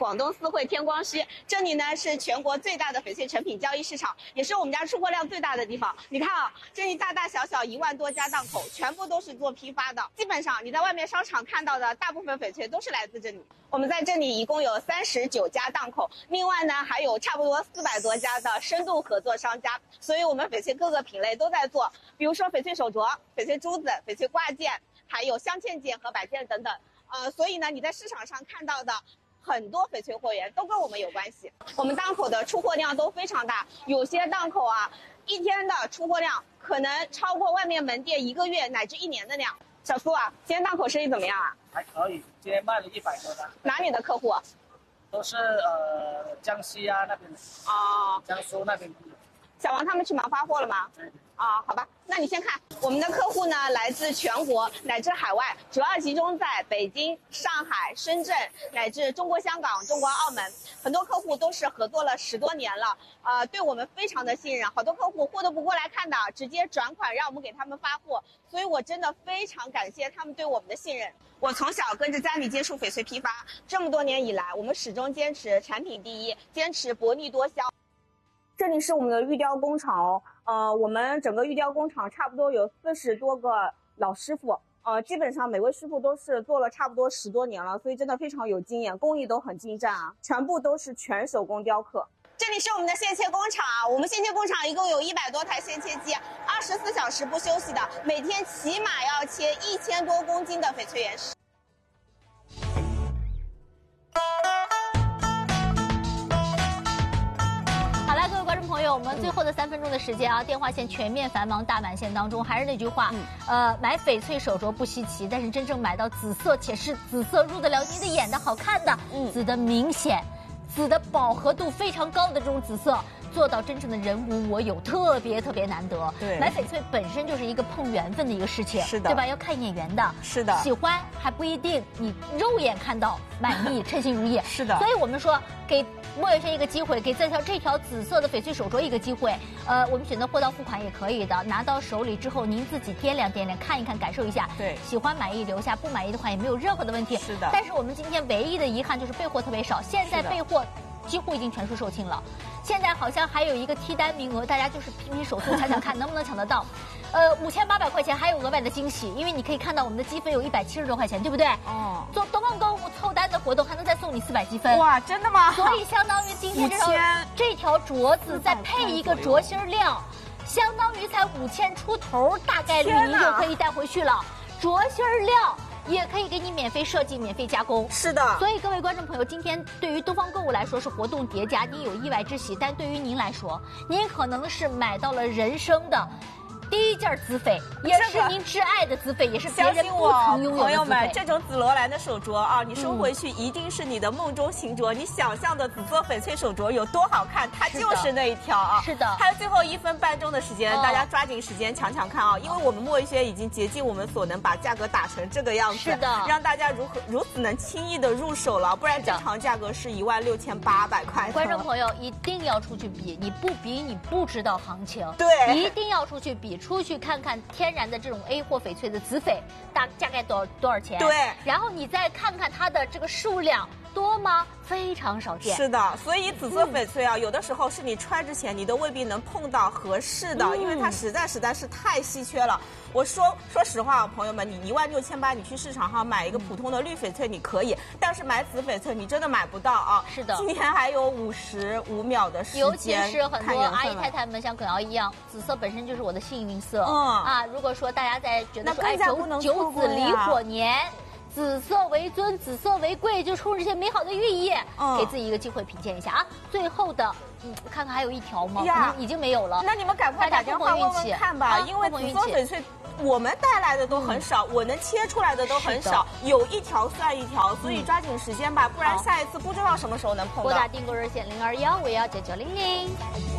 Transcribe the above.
广东思汇天光墟，这里呢是全国最大的翡翠成品交易市场，也是我们家出货量最大的地方。你看啊，这里大大小小1万多家档口，全部都是做批发的。基本上你在外面商场看到的大部分翡翠都是来自这里。我们在这里一共有39家档口，另外呢还有差不多400多家的深度合作商家，所以我们翡翠各个品类都在做，比如说翡翠手镯、翡翠珠子、翡翠挂件，还有镶嵌件和摆件等等。所以呢，你在市场上看到的很多翡翠货源都跟我们有关系。我们档口的出货量都非常大，有些档口啊，一天的出货量可能超过外面门店1个月乃至1年的量。小苏啊，今天档口生意怎么样啊？ 还可以，今天卖了100多单。 哪里的客户？ 都是江西啊那边的。 哦， 江苏那边的。 小王他们去忙发货了吗？ 对。 好吧，那你先看，我们的客户呢来自全国乃至海外，主要集中在北京、上海、深圳乃至中国香港、中国澳门，很多客户都是合作了10多年了，对我们非常的信任，好多客户货都不过来看的，直接转款让我们给他们发货，所以我真的非常感谢他们对我们的信任。我从小跟着家里接触翡翠批发，这么多年以来，我们始终坚持产品第一，坚持薄利多销。这里是我们的玉雕工厂哦，我们整个玉雕工厂差不多有40多个老师傅，基本上每位师傅都是做了差不多10多年了，所以真的非常有经验，工艺都很精湛啊，全部都是全手工雕刻。这里是我们的线切工厂啊，我们线切工厂一共有100多台线切机，24小时不休息的，每天起码要切1000多公斤的翡翠原石。 朋友，我们最后的3分钟的时间啊，电话线全面繁忙，大满线当中，还是那句话，买翡翠手镯不稀奇，但是真正买到紫色且是紫色入得了你的眼的好看的，紫的明显，紫的饱和度非常高的这种紫色，做到真正的人无我有，特别难得。 对， 买翡翠本身就是一个碰缘分的一个事情， 是的， 对吧？要看眼缘的， 是的， 喜欢还不一定你肉眼看到满意称心如意， 是的。 所以我们说给莫远轩一个机会，给这条紫色的翡翠手镯一个机会。我们选择货到付款也可以的，拿到手里之后您自己掂量看一看，感受一下。 对， 喜欢满意留下，不满意的话也没有任何的问题。 是的。 但是我们今天唯一的遗憾就是备货特别少，现在备货几乎已经全数售罄了。现在好像还有一个替单名额，大家就是拼手速抢看能不能抢得到。5800块钱还有额外的惊喜，因为你可以看到我们的积分有170多块钱，对不对？ 哦。 做东方购物凑单的活动还能再送你400积分。 哇，真的吗？ 所以相当于今天这条镯子再配一个镯芯料，相当于才5000出头，大概率您就可以带回去了。镯芯料也可以给你免费设计、免费加工。 是的。 所以各位观众朋友，今天对于东方购物来说是活动叠加，你有意外之喜，但对于您来说，您可能是买到了人生的第一件紫翡，也是您挚爱的紫翡，也是别人不曾拥有的紫翡。 朋友们，这种紫罗兰的手镯啊，你收回去一定是你的梦中情镯。你想象的紫色翡翠手镯有多好看，它就是那一条啊。 是的。 还有最后1分半钟的时间，大家抓紧时间抢看啊，因为我们莫一轩已经竭尽我们所能把价格打成这个样子， 是的， 让大家如此能轻易的入手了，不然正常价格是16800块。 观众朋友一定要出去比，你不比你不知道行情。 对， 一定要出去比。出去看看天然的这种 A 货翡翠的紫翡大概多少钱？ 对， 然后你再看看它的这个数量多吗？非常少见。 是的，所以紫色翡翠啊，有的时候是你穿之前你都未必能碰到合适的，因为它实在是太稀缺了。我说实话啊，朋友们，你16800你去市场上买一个普通的绿翡翠你可以，但是买紫翡翠你真的买不到啊。 是的， 今天还有55秒的时间， 尤其是很多阿姨太太们像耿瑶一样，紫色本身就是我的幸运色。如果说大家在觉得说九紫离火年，紫色为尊，紫色为贵，就冲着这些美好的寓意，给自己一个机会品鉴一下啊！最后的，看看还有一条吗？可能已经没有了。 那你们赶快打电话问问看吧，因为紫色翡翠我们带来的都很少，我能切出来的都很少，有一条算一条，所以抓紧时间吧，不然下一次不知道什么时候能碰到。 拨打订购热线0215199900。